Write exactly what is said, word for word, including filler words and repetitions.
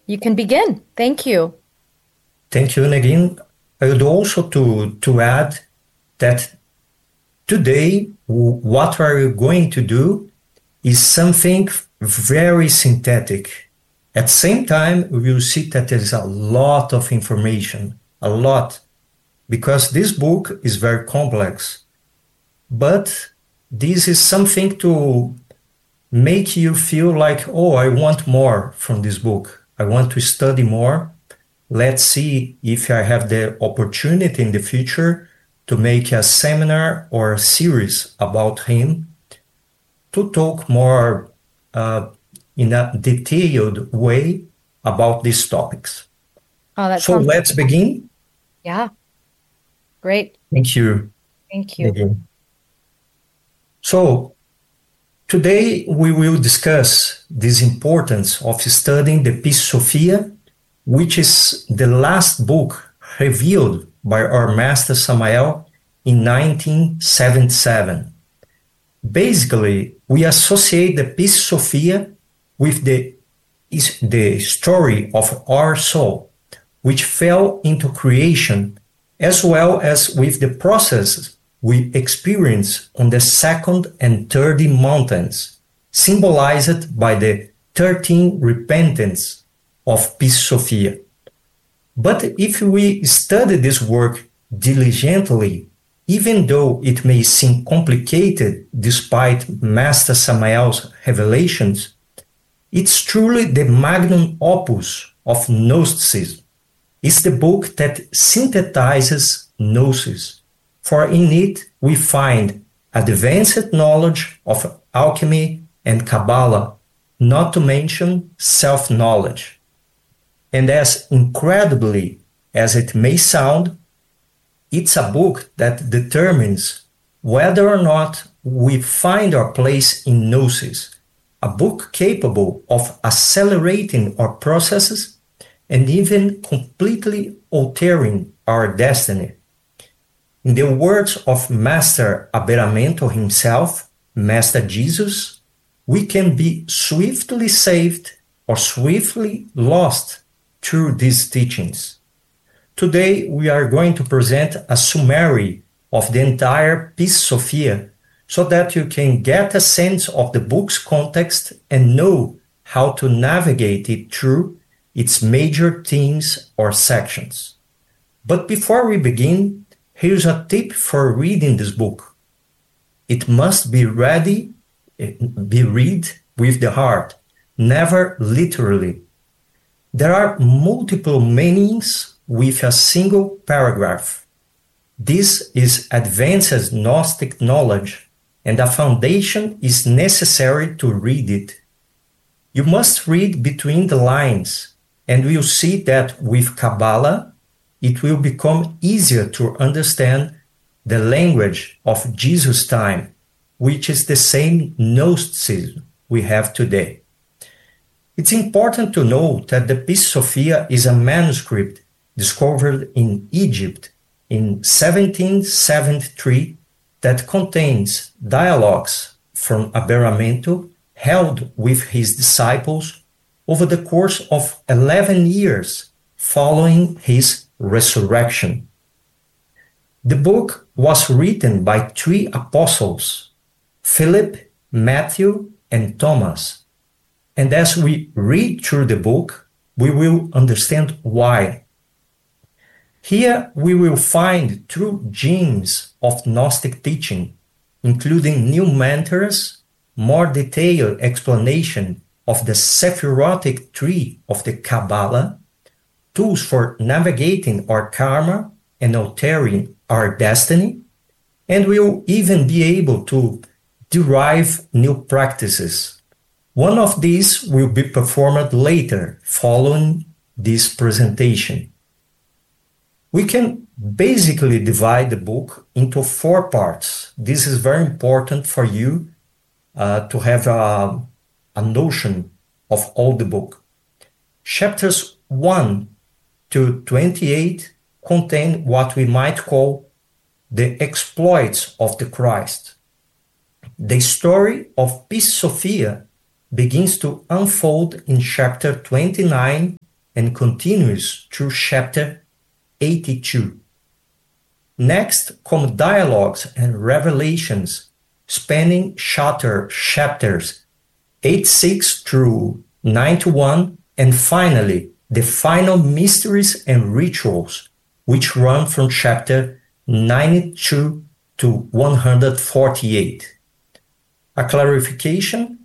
You can begin. Thank you. Thank you, Negin. I would also to, to add that today what we're going to do is something very synthetic. At the same time, we will see that there is a lot of information, a lot, because this book is very complex. But this is something to make you feel like, oh, I want more from this book. I want to study more. Let's see if I have the opportunity in the future to make a seminar or a series about him to talk more uh, in a detailed way about these topics. Oh, that so sounds let's cool. begin. Yeah. Great. Thank you. Thank you. Again. So today we will discuss this importance of studying the Pistis Sophia, which is the last book revealed by our Master Samael in nineteen seventy-seven. Basically, we associate the Pistis Sophia with the, the story of our soul, which fell into creation, as well as with the processes we experience on the second and third mountains, symbolized by the thirteen repentance of Pistis Sophia. But if we study this work diligently, even though it may seem complicated despite Master Samael's revelations, it's truly the magnum opus of Gnosticism. It's the book that synthesizes Gnosis, for in it we find advanced knowledge of alchemy and Kabbalah, not to mention self-knowledge. And as incredibly as it may sound, it's a book that determines whether or not we find our place in Gnosis, a book capable of accelerating our processes and even completely altering our destiny. In the words of Master Aberamento himself, Master Jesus, we can be swiftly saved or swiftly lost through these teachings. Today, we are going to present a summary of the entire Pistis Sophia so that you can get a sense of the book's context and know how to navigate it through its major themes or sections. But before we begin, here's a tip for reading this book. It must be ready, be read with the heart, never literally. There are multiple meanings with a single paragraph. This is advanced Gnostic knowledge, and a foundation is necessary to read it. You must read between the lines, and we'll see that with Kabbalah, it will become easier to understand the language of Jesus' time, which is the same Gnosticism we have today. It's important to note that the Pistis Sophia is a manuscript discovered in Egypt in seventeen seventy-three that contains dialogues from Aberamento held with his disciples over the course of eleven years following his resurrection. The book was written by three apostles, Philip, Matthew, and Thomas. And as we read through the book, we will understand why. Here we will find true gems of Gnostic teaching, including new mantras, more detailed explanation of the Sephirotic tree of the Kabbalah, tools for navigating our karma and altering our destiny, and we'll even be able to derive new practices. One of these will be performed later, following this presentation. We can basically divide the book into four parts. This is very important for you uh, to have a, a notion of all the book. Chapters one to twenty-eight contain what we might call the exploits of the Christ. The story of Pistis Sophia begins to unfold in chapter twenty-nine and continues through chapter eighty-two. Next come dialogues and revelations, spanning chapter, chapters eighty-six through ninety-one, and finally, the final mysteries and rituals, which run from chapter ninety-two to one hundred forty-eight. A clarification,